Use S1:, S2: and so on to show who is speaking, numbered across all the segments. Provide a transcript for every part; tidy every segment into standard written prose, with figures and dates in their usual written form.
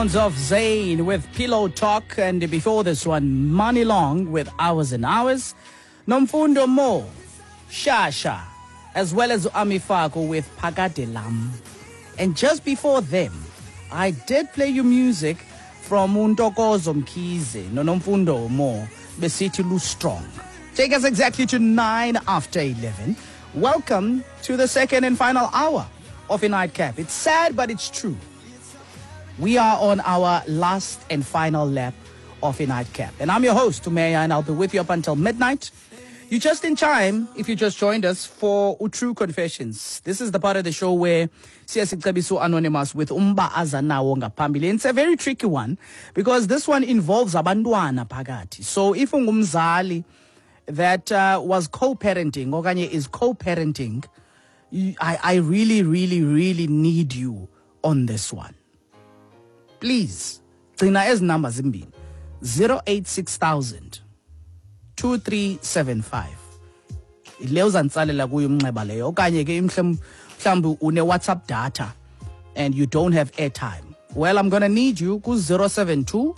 S1: Sounds of Zayn with Pillow Talk, and before this one, Money Long with Hours and Hours. Nomfundo Mo, Shasha, as well as Amifako with Phakade Lam. And just before them, I did play you music from Untokozo Mkhize, Nomfundo Mo, Besithi Lu Strong. Take us exactly to 9 after 11. Welcome to the second and final hour of a nightcap. It's sad, but it's true. We are on our last and final lap of a nightcap. And I'm your host, Tumea, and I'll be with you up until midnight. You're just in time if you just joined us for True Confessions. This is the part of the show where Siyasicebisa Anonymous with Umba Azanawo ngaphambili. And it's a very tricky one because this one involves abantwana phakathi. So if ungumzali that was co-parenting, okanye is co-parenting, I really, really, really need you on this one. Please, gcina ezi numbers zimbini 086,000 2375. Ile uzantsalela kuyo umnxeba leyo okanye ke mhlawumbe une WhatsApp data and you don't have airtime. Well, I'm going to need you ku 072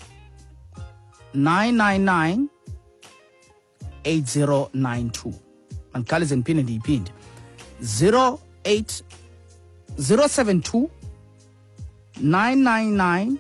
S1: 999 8092. Mandiqale ndiphinde ndiyiphinde 072 999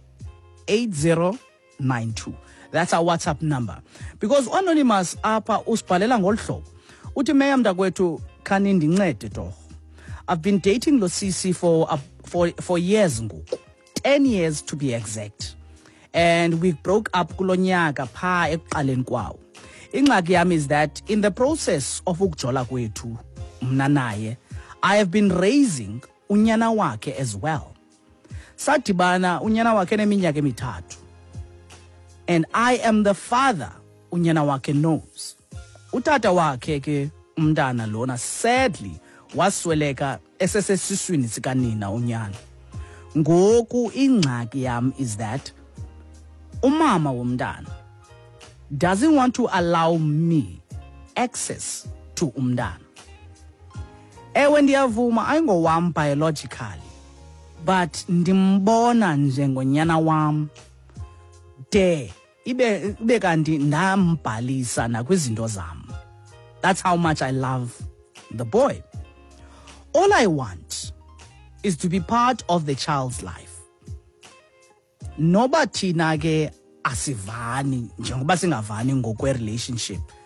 S1: 8092. That's our WhatsApp number. Because Anonymous apa usibhalela ngolhlobo. Uthi Meya mntakwethu khani ndincede torho. I've been dating lo Sisi for years ngoku. 10 years to be exact. And we broke up kulonyaka pha ekuqaleni kwawo. Ingxaki yami is that in the process of ukujola kwethu mna naye, I have been raising unyana wakhe as well. Sadibana unyana wakhe neminyaka emithathu. And I am the father unyana wakhe knows. Utata wakhe ke umntana lona sadly wasweleka esesesiswini sikanina unyana. Ngoku ingxaki yam is that umama womntana doesn't want to allow me access to umntana. Ewe ndiyavuma ayingowam biologically, but ndimbona njengonyana wam de ibe kanti ndambhalisa nakwizinto zam. That's how much I love the boy. All I want is to be part of the child's life. Noba thina ke asivani njengoba singavani ngokwe relationship.